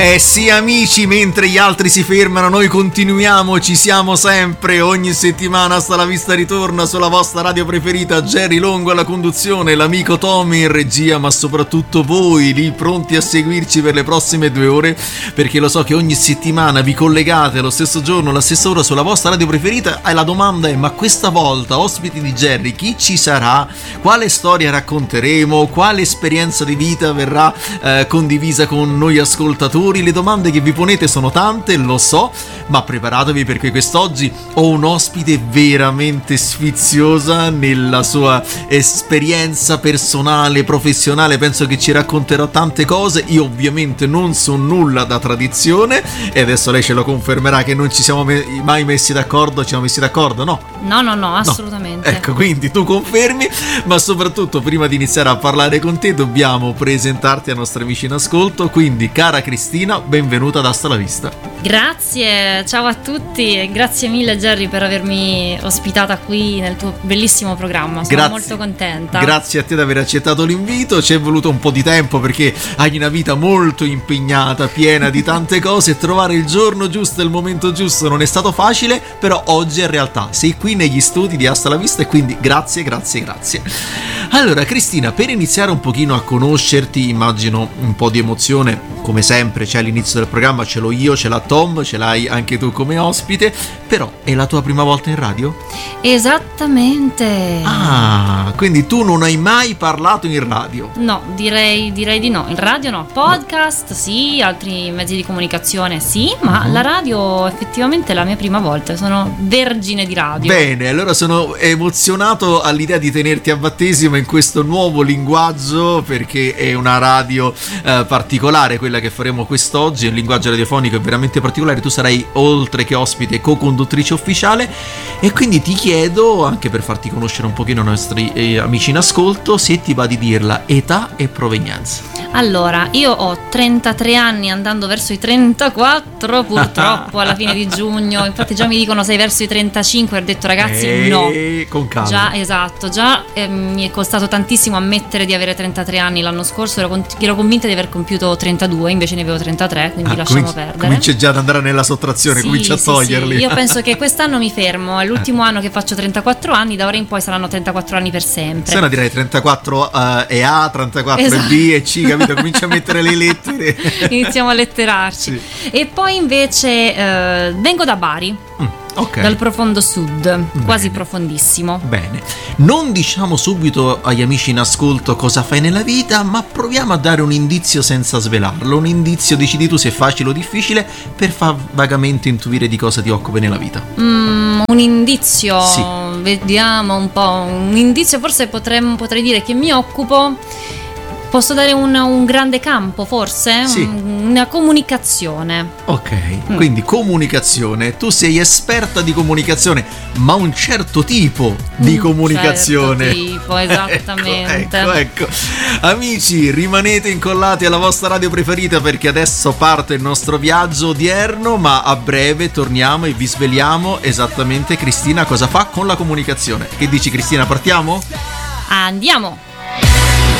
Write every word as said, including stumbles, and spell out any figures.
Eh sì amici, mentre gli altri si fermano noi continuiamo, ci siamo sempre, ogni settimana Hasta la Vista ritorna sulla vostra radio preferita. Jerry Longo alla conduzione, l'amico Tommy in regia, ma soprattutto voi lì pronti a seguirci per le prossime due ore, perché lo so che ogni settimana vi collegate lo stesso giorno, la stessa ora sulla vostra radio preferita e la domanda è: ma questa volta ospiti di Jerry chi ci sarà? Quale storia racconteremo? Quale esperienza di vita verrà eh, condivisa con noi ascoltatori? Le domande che vi ponete sono tante, lo so, ma preparatevi perché quest'oggi ho un ospite veramente sfiziosa nella sua esperienza personale, professionale. Penso che ci racconterà tante cose. Io ovviamente non so nulla da tradizione e adesso lei ce lo confermerà che non ci siamo me- mai messi d'accordo. Ci siamo messi d'accordo, no? No, no, no, assolutamente. No. Ecco, quindi tu confermi, ma soprattutto prima di iniziare a parlare con te dobbiamo presentarti ai nostri amici in ascolto. Quindi, cara Cristina, benvenuta ad Hasta la Vista. Grazie, ciao a tutti e grazie mille Jerry per avermi ospitata qui nel tuo bellissimo programma. Sono grazie, molto contenta. Grazie a te di aver accettato l'invito. Ci è voluto un po' di tempo perché hai una vita molto impegnata, piena di tante cose, e trovare il giorno giusto e il momento giusto non è stato facile, però oggi è realtà. Sei qui negli studi di Hasta la Vista e quindi grazie, grazie, grazie. Allora Cristina, per iniziare un pochino a conoscerti, immagino un po' di emozione come sempre c'è all'inizio del programma, ce l'ho io, ce l'ha Tom, ce l'hai anche tu come ospite, però è la tua prima volta in radio? Esattamente. Ah, quindi tu non hai mai parlato in radio? No, direi, direi di no. In radio no, podcast no. Sì, altri mezzi di comunicazione sì, ma uh-huh. La radio effettivamente è la mia prima volta, sono vergine di radio. Bene, allora sono emozionato all'idea di tenerti a battesimo in questo nuovo linguaggio, perché è una radio eh, particolare quella che faremo quest'oggi, un linguaggio radiofonico veramente particolare. Tu sarai, oltre che ospite, co-conduttrice ufficiale, e quindi ti chiedo, anche per farti conoscere un pochino i nostri eh, amici in ascolto, se ti va di dirla età e provenienza. Allora, io ho trentatré anni andando verso i trentaquattro purtroppo alla fine di giugno, infatti già mi dicono sei verso i trentacinque, ho detto ragazzi e no, con calma. Già, esatto, già eh, mi è costato tantissimo ammettere di avere trentatré anni l'anno scorso, ero, con- ero convinta di aver compiuto trentadue, invece ne avevo trentatré, quindi ah, lasciamo cominci- perdere. Comincia già ad andare nella sottrazione, sì, comincia a sì, toglierli. Sì. Io penso che quest'anno mi fermo, è l'ultimo anno che faccio trentaquattro anni, da ora in poi saranno trentaquattro anni per sempre. Se no direi trentaquattro uh, e A, trentaquattro esatto. E B e C, capito? Comincia a mettere le lettere. Iniziamo a letterarci. Sì. E poi invece eh, vengo da Bari. Mm. Okay. Dal profondo sud, bene. Quasi profondissimo. Bene, non diciamo subito agli amici in ascolto cosa fai nella vita, ma proviamo a dare un indizio senza svelarlo. Un indizio, decidi tu se è facile o difficile, per far vagamente intuire di cosa ti occupi nella vita. Mm, un indizio? Sì. Vediamo un po'. Un indizio forse potremmo, potrei dire che mi occupo. Posso dare un, un grande campo forse? Sì. Una comunicazione. Ok, mm. Quindi comunicazione. Tu sei esperta di comunicazione, ma un certo tipo di un comunicazione. Certo tipo, esattamente. ecco, ecco, ecco. Amici, rimanete incollati alla vostra radio preferita perché adesso parte il nostro viaggio odierno, ma a breve torniamo e vi sveliamo esattamente Cristina cosa fa con la comunicazione. Che dici Cristina, partiamo? Andiamo!